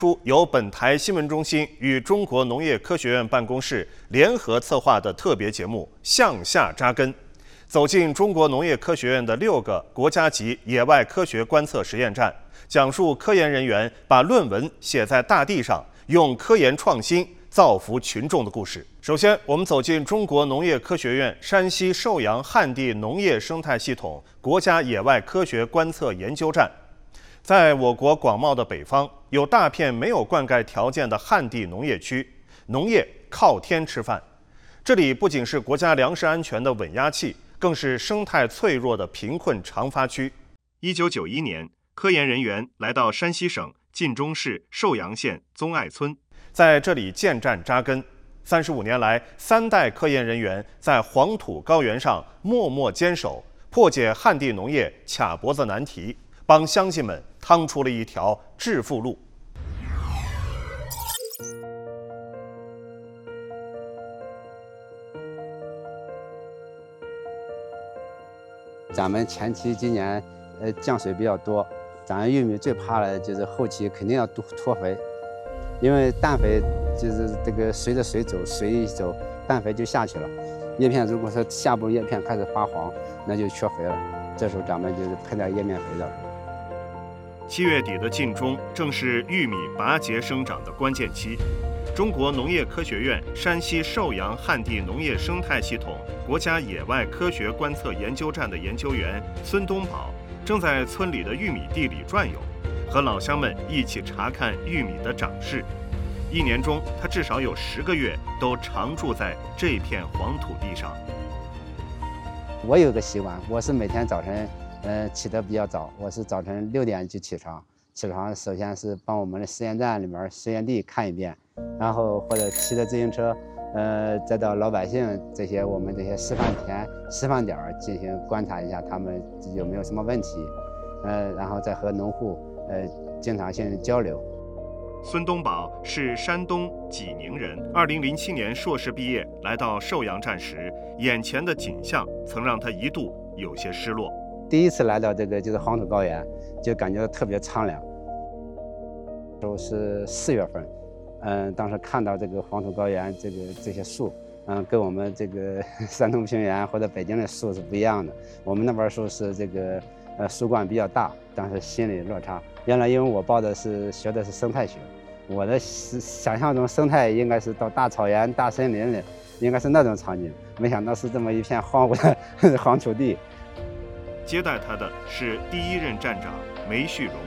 由本台新闻中心与中国农业科学院办公室联合策划的特别节目《向下扎根》，走进中国农业科学院的6个国家级野外科学观测实验站，讲述科研人员把论文写在大地上，用科研创新造福群众的故事。首先，我们走进中国农业科学院山西寿阳旱地农业生态系统国家野外科学观测研究站。在我国广袤的北方，有大片没有灌溉条件的旱地农业区，农业靠天吃饭。这里不仅是国家粮食安全的稳压器，更是生态脆弱的贫困常发区。1991年，科研人员来到山西省晋中市寿阳县宗爱村，在这里建站扎根。35年来，3代科研人员在黄土高原上默默坚守，破解旱地农业卡脖子难题，帮乡亲们趟出了一条致富路。 咱们前期今年降水比较多，咱们玉米最怕的就是后期肯定要脱肥，因为氮肥就是这个随着水走，水一走，氮肥就下去了。叶片如果说下部叶片开始发黄，那就缺肥了。这时候咱们就是喷点叶面肥的。 7月底的晋中正是玉米拔节生长的关键期。中国农业科学院山西寿阳旱地农业生态系统国家野外科学观测研究站的研究员孙东宝正在村里的玉米地里转悠，和老乡们一起查看玉米的长势。1年中，他至少有10个月都常住在这片黄土地上。 我有个习惯，我是每天早晨起得比较早，我是早晨6点就起床。起床首先是帮我们的实验站里面实验地看一遍，然后或者骑着自行车，再到老百姓我们这些示范田、示范点进行观察一下他们有没有什么问题，然后再和农户经常性交流。 孙东宝是山东济宁人，2007年硕士毕业，来到寿阳站时，眼前的景象曾让他一度有些失落。 第一次来到这个就是黄土高原，就感觉特别苍凉。都是4月份，当时看到这个黄土高原这些树，跟我们这个山东平原或者北京的树是不一样的。我们那边树是这个树冠比较大，但是心理落差。原来因为我学的是生态学，我的想象中生态应该是到大草原、大森林里，应该是那种场景，没想到是这么一片荒芜的黄土地。 接待他的是第1任站长梅旭荣。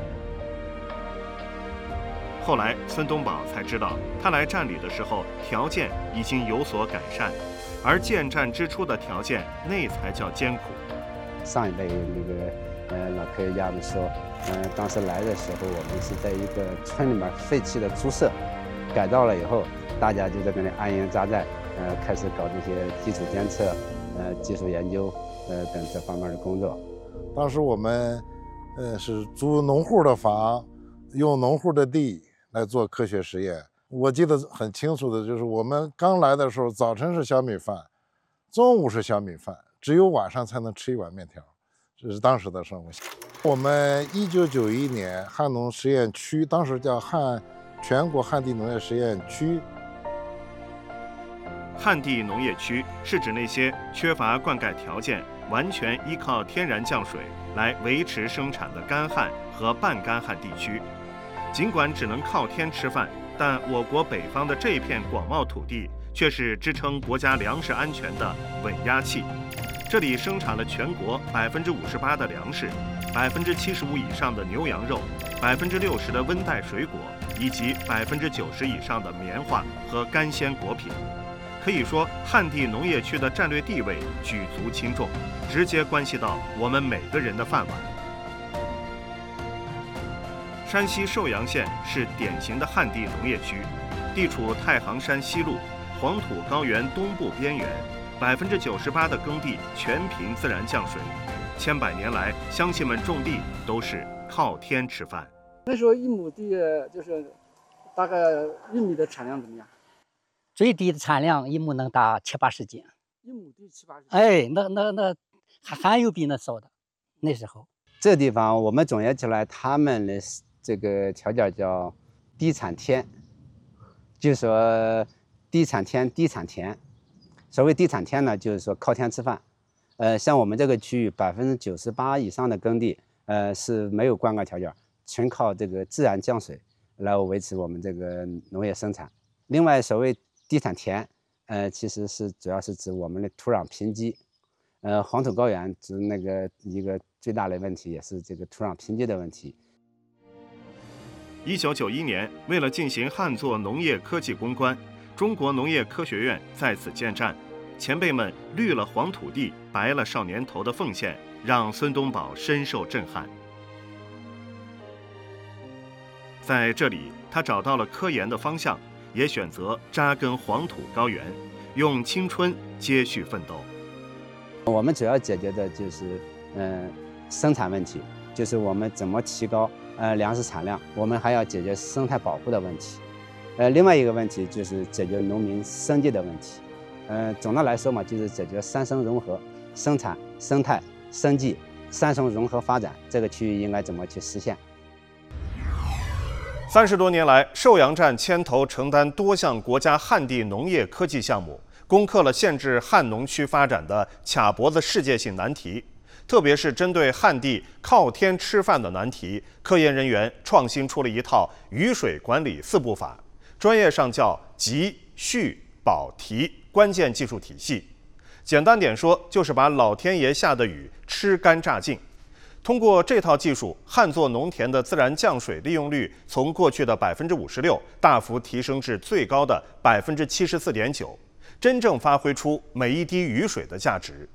后来，孙东宝才知道，他来站里的时候条件已经有所改善，而建站之初的条件那才叫艰苦。 上一辈那个老科学家们说，当时来的时候，我们是在一个村里面废弃的猪舍，改造了以后，大家就在那里安营扎寨，开始搞这些基础监测、技术研究，等这方面的工作。 当时我们，是租农户的房，用农户的地来做科学实验。我记得很清楚的就是我们刚来的时候，早晨是小米饭，中午是小米饭，只有晚上才能吃1碗面条，这是当时的生活。我们1991年旱农实验区，当时叫全国旱地农业实验区。 旱地农业区是指那些缺乏灌溉条件、完全依靠天然降水来维持生产的干旱和半干旱地区。尽管只能靠天吃饭，但我国北方的这片广袤土地却是支撑国家粮食安全的稳压器。这里生产了全国58%的粮食，75%以上的牛羊肉，60%的温带水果，以及90%以上的棉花和干鲜果品。可以说，旱地农业区的战略地位举足轻重，直接关系到我们每个人的饭碗。山西寿阳县是典型的旱地农业区，地处太行山西麓，黄土高原东部边缘，98%的耕地全凭自然降水。千百年来，乡亲们种地都是靠天吃饭。 那时候1亩地就是大概玉米的产量怎么样？ 最低的产量1亩能达70-80斤。 1亩地70-80斤？ 哎，那还有比那少的。那时候这地方我们总结起来，他们的这个条件叫低产天，就是说低产天、低产田。所谓低产天呢，就是说靠天吃饭。像我们这个区域98%以上的耕地，是没有灌溉条件，纯靠这个自然降水来维持我们这个农业生产。另外，所谓低产田，其实主要是指我们的土壤贫瘠。黄土高原指那个一个最大的问题，也是这个土壤贫瘠的问题。 1991年，为了进行旱作农业科技攻关，中国农业科学院在此建站。前辈们绿了黄土地，白了少年头的奉献，让孙东宝深受震撼。在这里，他找到了科研的方向，也选择扎根黄土高原，用青春接续奋斗。 我们主要解决的就是生产问题，就是我们怎么提高粮食产量，我们还要解决生态保护的问题。另外一个问题就是解决农民生计的问题。总的来说嘛，就是解决三生融合，生产、生态、生计三生融合发展，这个区域应该怎么去实现 ？30多年来，寿阳站牵头承担多项国家旱地农业科技项目，攻克了限制旱农区发展的卡脖子世界性难题。特别是针对旱地靠天吃饭的难题，科研人员创新出了一套雨水管理4步法，专业上叫集、蓄、保、提关键技术体系。简单点说，就是把老天爷下的雨吃干榨净。通过这套技术，旱作农田的自然降水利用率从过去的56%大幅提升至最高的74.9%，真正发挥出每一滴雨水的价值。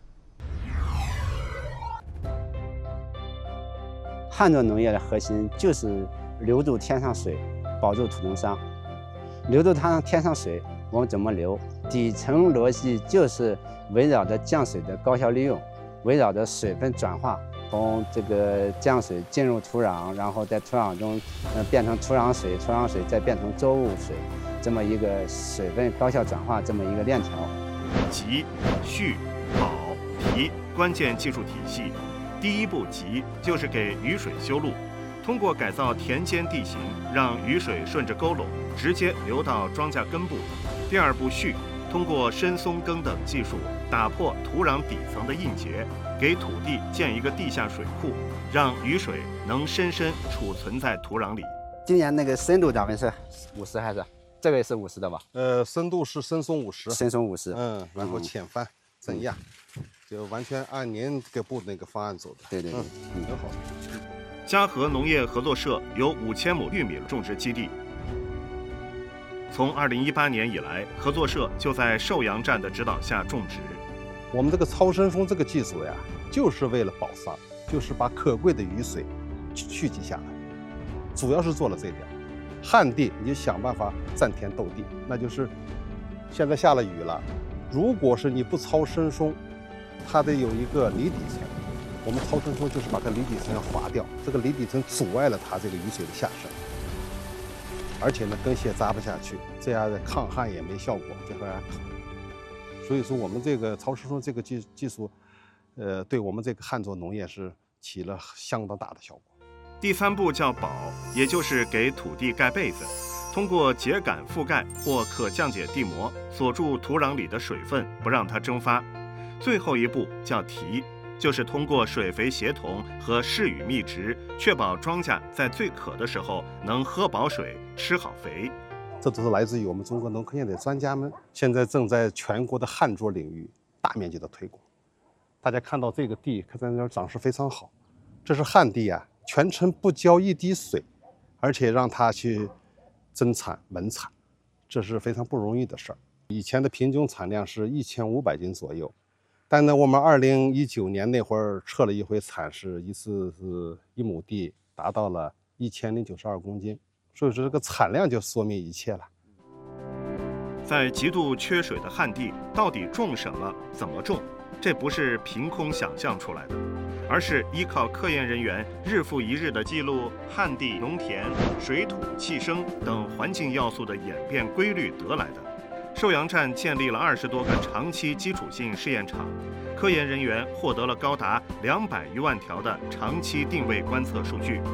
旱作农业的核心就是留住天上水，保住土中商。留住天上水，我们怎么留？底层逻辑就是围绕着降水的高效利用，围绕着水分转化，从这个降水进入土壤，然后在土壤中变成土壤水，土壤水再变成作物水，这么一个水分高效转化这么一个链条。 集、蓄、保、提关键技术体系。第一步集就是给雨水修路，通过改造田间地形，让雨水顺着沟垄直接流到庄稼根部。第二步蓄，通过深松耕等技术打破土壤底层的硬结，给土地建一个地下水库，让雨水能深深储存在土壤里。 今年那个深度咱们是50还是？这个也是50的吧？ 深度是深松50， 深松50。 然后浅翻增压，就完全按您给部那个方案走的。 对，很好。 嘉禾农业合作社有5000亩玉米种植基地。从2018年以来，合作社就在寿阳站的指导下种植。 我们这个超深松这个技术呀，就是为了保墒，就是把可贵的雨水蓄积下来，主要是做了这点。旱地你就想办法占田斗地，那就是现在下了雨了，如果是你不超深松，它得有一个离底层。我们超深松就是把这离底层要划掉，这个离底层阻碍了它这个雨水的下渗，而且呢根系扎不下去，这样的抗旱也没效果，就会所以说我们这个超深松这个技术，对我们这个旱作农业是起了相当大的效果。 第3步叫保，也就是给土地盖被子，通过秸秆覆盖或可降解地膜，锁住土壤里的水分，不让它蒸发。最后一步叫提，就是通过水肥协同和施雨密植，确保庄稼在最渴的时候能喝饱水、吃好肥。 这都是来自于我们中国农科院的专家们，现在正在全国的旱作领域大面积的推广。大家看到这个地，看在那儿长势非常好，这是旱地啊，全程不浇一滴水，而且让它去增产稳产，这是非常不容易的事儿。以前的平均产量是1500斤左右，但呢，我们2019年那会儿测了一回产，是一次是1亩地达到了1092公斤，所以说这个产量就说明一切了。 在极度缺水的旱地，到底种什么、怎么种？这不是凭空想象出来的，而是依靠科研人员日复一日的记录旱地、农田、水土、气声等环境要素的演变规律得来的。寿阳站建立了20多个长期基础性试验场，科研人员获得了高达200余万条的长期定位观测数据。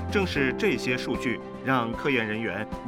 正是这些数据让科研人员